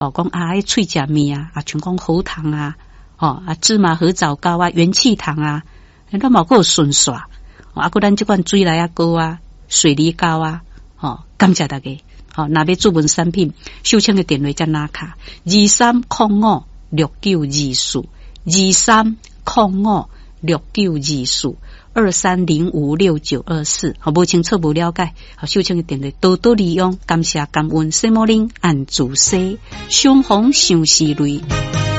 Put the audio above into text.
讲迄脆食面啊，像讲喉糖啊，芝麻合枣糕啊，元气糖啊，咱嘛还有顺刷，还咱这款水来糕啊，水梨糕啊，感谢大家。若要注文产品，收请的电话才拿卡2305692423056924，无清楚无了解，收请的电话多多利用，感谢感恩，西摩林按自西，相逢相思泪。